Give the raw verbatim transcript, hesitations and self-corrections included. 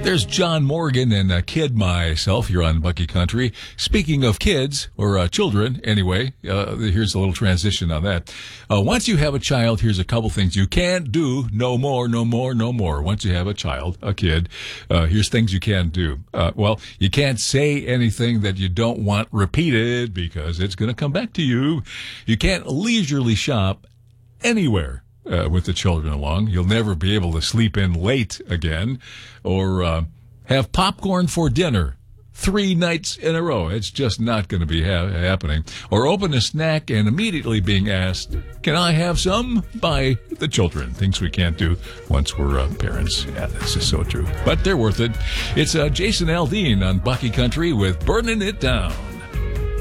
There's John Morgan and a kid myself here on Bucky Country. Speaking of kids, or uh, children, anyway, uh, here's a little transition on that. Uh, once you have a child, here's a couple things you can't do. No more, no more, no more. Once you have a child, a kid, uh, here's things you can't do. Uh, well, you can't say anything that you don't want repeated because it's going to come back to you. You can't leisurely shop anywhere. Uh, with the children along. You'll never be able to sleep in late again or uh, have popcorn for dinner three nights in a row. It's just not going to be ha- happening. Or open a snack and immediately being asked, can I have some? By the children. Things we can't do once we're uh, parents. Yeah, this is so true. But they're worth it. It's uh, Jason Aldean on Bucky Country with Burning It Down.